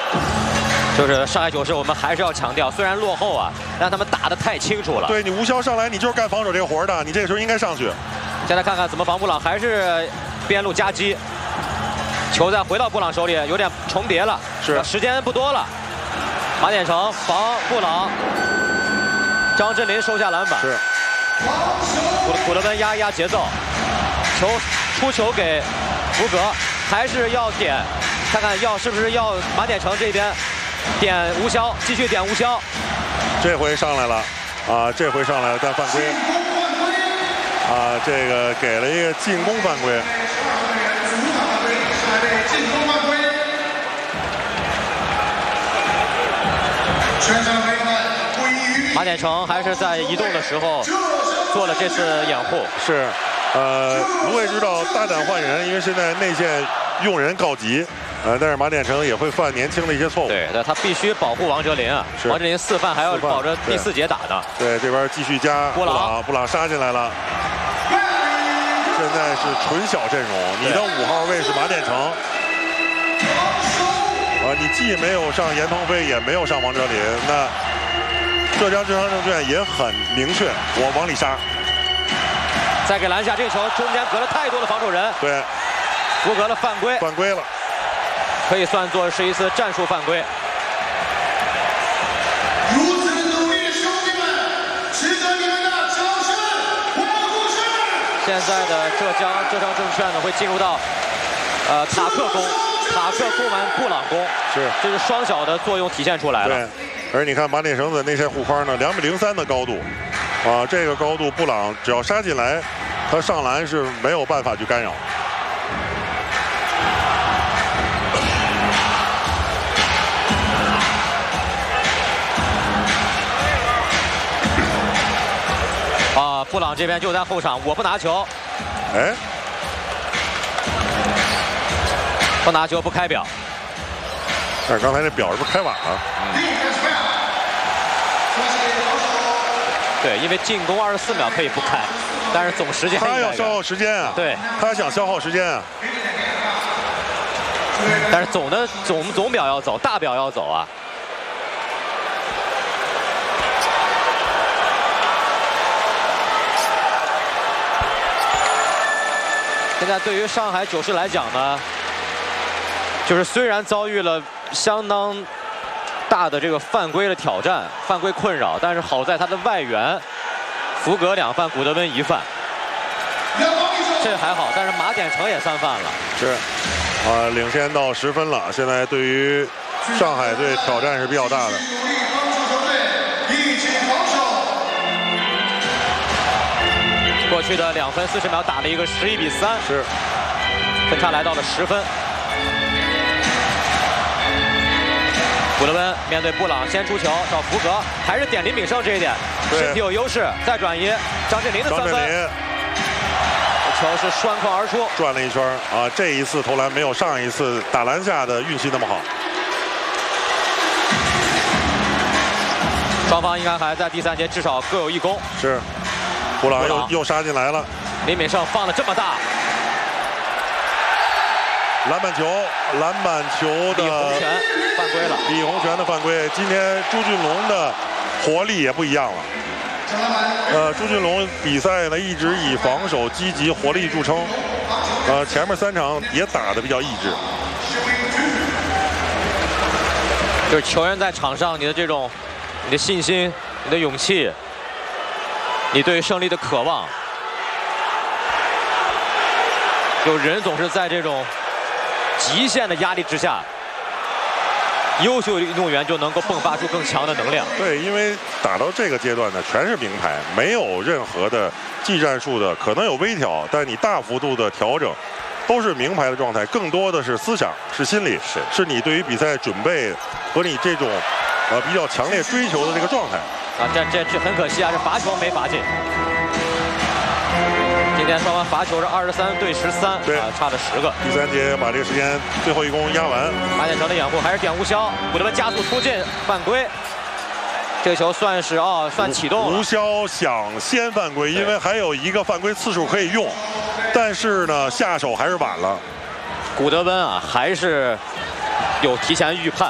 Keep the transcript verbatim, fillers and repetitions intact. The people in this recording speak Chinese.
就是上海九世，我们还是要强调，虽然落后啊，但他们打得太清楚了。 对你吴骁上来，你就是干防守这个活的，你这个时候应该上去。 现在看看怎么防布朗，还是边路夹击，球再回到布朗手里，有点重叠了。 是， 时间不多了。马典成防布朗，张镇麟收下篮板。 是。 古古德温压一压节奏，球出球给福格，还是要点。 看看要是不是要马典成这边点吴骁，继续点吴骁。 这回上来了，啊，这回上来了，但犯规。啊，这个给了一个进攻犯规。 马典成还是在移动的时候做了这次掩护。 是，呃，卢伟知道大胆换人，因为现在内线用人告急。 呃，但是马典成也会犯年轻的一些错误。 对，那他必须保护王哲林啊。王哲林四犯还要保着第四节打呢。 对，这边继续加布朗，布朗杀进来了。现在是纯小阵容，你的五号位是马典成。啊，你既没有上严腾飞，也没有上王哲林，那浙江智商证券也很明确，我往里杀。 再给篮下这个球，中间隔了太多的防守人。 对， 福格的犯规。 犯规了。 可以算作是一次战术犯规。 如此努力的兄弟们，值得你们的掌声和鼓掌。 现在的浙江浙江证券呢，会进入到呃塔克攻，塔克攻完布朗攻， 是， 这是双小的作用体现出来了。 对，而你看马典成的内线护框呢，两米零三的高度，啊，这个高度布朗只要杀进来，他上篮是没有办法去干扰。 啊，布朗这边就在后场，我不拿球。 哎， 不拿球不开表。 但是刚才这表是不是开晚了？ 嗯、对，因为进攻二十四秒可以不开，但是总时间他要消耗时间啊。 对， 他想消耗时间啊。 但是总的总总表要走，大表要走啊。 现在对于上海九世来讲呢，就是虽然遭遇了相当大的这个犯规的挑战、犯规困扰，但是好在他的外援福格两犯，古德温一犯，这还好。但是马典成也三犯了， 是，啊，领先到十分了。现在对于上海队挑战是比较大的。 过去的两分四十秒打了一个十一比三， 是分差来到了十分。古德温面对布朗先出球找福格，还是点林炳胜这一点，身体有优势，再转移张镇麟的三分，球是栓框而出， 转了一圈啊！这一次投篮没有上一次打篮下的运气那么好。 双方应该还在第三节至少各有一攻。 是。 布朗又又杀进来了， 林炳胜放了这么大， 篮板球，篮板球的李洪权犯规了， 李洪权的犯规。今天朱俊龙的活力也不一样了。呃，朱俊龙比赛呢一直以防守积极、活力著称，呃，前面三场也打得比较意志。 就是球员在场上，你的这种，你的信心，你的勇气。 你对胜利的渴望，有人总是在这种极限的压力之下，优秀运动员就能够迸发出更强的能量。 对，因为打到这个阶段呢，全是名牌，没有任何的技战术的，可能有微调，但你大幅度的调整，都是名牌的状态，更多的是思想，是心理，是是你对于比赛准备和你这种呃比较强烈追求的这个状态。 啊，这这这很可惜啊，这罚球没罚进。今天双方罚球是二十三对十三， 对， 啊，差了十个。 第三节把这个时间最后一攻压完。 马典成的掩护还是点吴骁，古德温加速突进犯规。这个球算是哦，算启动了。 吴骁想先犯规，因为还有一个犯规次数可以用，但是呢，下手还是晚了。 古德温啊，还是有提前预判。